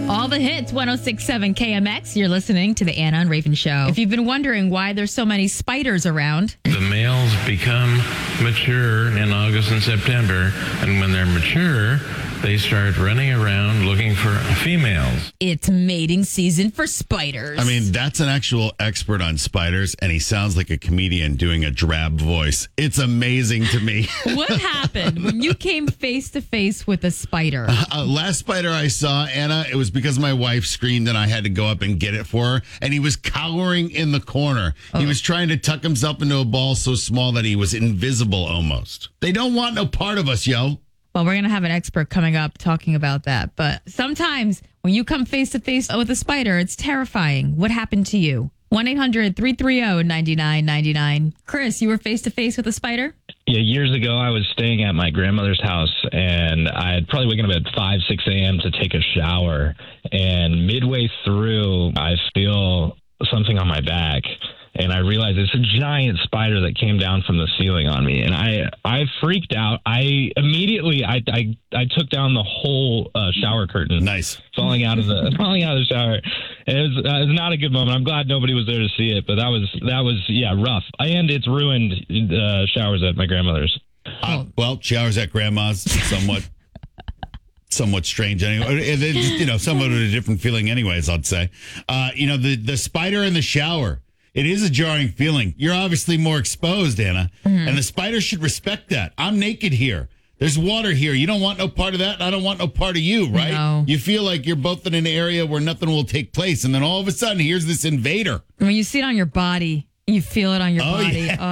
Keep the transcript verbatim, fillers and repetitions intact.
All the hits, one oh six point seven K M X. You're listening to the Anna and Raven Show. If you've been wondering why there's so many spiders around, the males become mature in August and September, and when they're mature, they start running around looking for females. It's mating season for spiders. I mean, that's an actual expert on spiders, and he sounds like a comedian doing a drab voice. It's amazing to me. What happened when you came face to face with a spider? Uh, last spider I saw, Anna, it was because my wife screamed and I had to go up and get it for her. And he was cowering in the corner. Oh. He was trying to tuck himself into a ball so small that he was invisible almost. They don't want no part of us, yo. Well, we're going to have an expert coming up talking about that. But sometimes when you come face to face with a spider, it's terrifying. What happened to you? one eight hundred three three zero nine nine nine nine. Chris, you were face to face with a spider? Yeah, years ago, I was staying at my grandmother's house, and I had probably waken up at five, six a.m. to take a shower. And midway through, I feel something on my back. And I realized it's a giant spider that came down from the ceiling on me. And I I freaked out. I immediately, I I, I took down the whole uh, shower curtain. Nice. Falling out of the falling out of the shower. And it was, uh, it was not a good moment. I'm glad nobody was there to see it. But that was, that was yeah, rough. And it's ruined uh, showers at my grandmother's. Uh, well, showers at grandma's, somewhat. Somewhat strange anyway. It, it, you know, somewhat of a different feeling anyways, I'd say. Uh, you know, the, the spider in the shower. It is a jarring feeling. You're obviously more exposed, Anna. Mm-hmm. And the spider should respect that. I'm naked here. There's water here. You don't want no part of that. And I don't want no part of you, right? No. You feel like you're both in an area where nothing will take place. And then all of a sudden, here's this invader. When you see it on your body, you feel it on your Oh, body. yeah. Oh.